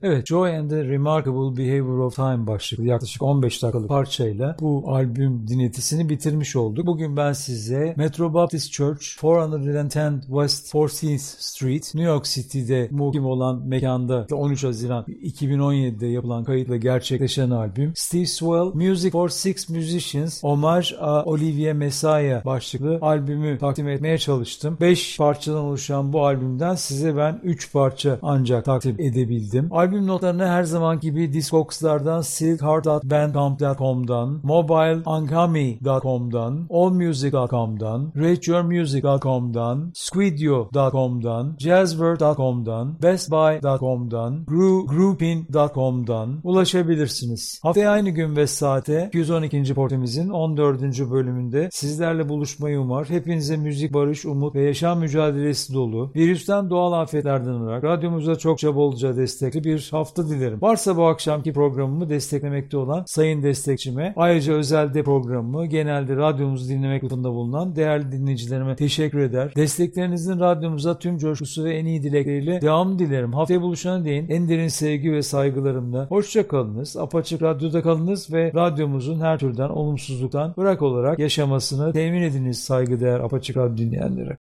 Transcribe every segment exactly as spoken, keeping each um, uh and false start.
Evet, Joy and the Remarkable Behavior of Time başlıklı yaklaşık on beş dakikalık parçayla bu albüm dinletisini bitirmiş olduk. Bugün ben size Metro Baptist Church dört yüz on West fourteenth Street, New York City'de mukim olan mekanda on üç Haziran iki bin on yedide yapılan kayıtla gerçekleşen albüm Steve Swell Music for Six Musicians Homage a Olivier Messiaen başlıklı albümü takdim etmeye çalıştım. beş parçadan oluşan bu albümden size ben üç parça ancak takdim edebildim. Albüm notlarını her zaman gibi Discogs'lardan, silkheart dot bandcamp dot com'dan, mobileangami dot com'dan, allmusic dot com'dan, rateyourmusic dot com'dan, squidio dot com'dan, jazzworld dot com'dan, bestbuy dot com'dan, groupin dot com'dan ulaşabilirsiniz. Haftaya aynı gün ve saate iki yüz on ikinci portemizin on dördüncü bölümünde sizlerle buluşmayı umar. Hepinize müzik, barış, umut ve yaşam mücadelesi dolu, virüsten, doğal afetlerden olarak radyomuza çokça bolca destekli bir hafta dilerim. Varsa bu akşamki programımı desteklemekte olan sayın destekçime, ayrıca özelde programımı genelde radyomuzu dinlemek lütfunda bulunan değerli dinleyicilerime teşekkür eder. Desteklerinizin radyomuza tüm coşkusu ve en iyi dilekleriyle devam dilerim. Haftaya buluşana değin en derin sevgi ve saygılarımla hoşça kalınız, apaçık radyoda kalınız ve radyomuzun her türden olumsuzluktan bırak olarak yaşamasını temin ediniz saygıdeğer apaçık radyo dinleyenlere.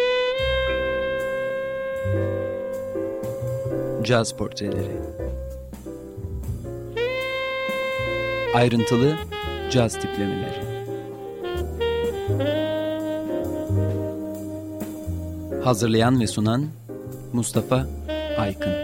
Caz portreleri. Ayrıntılı caz tiplemeleri. Hazırlayan ve sunan Mustafa Aykın.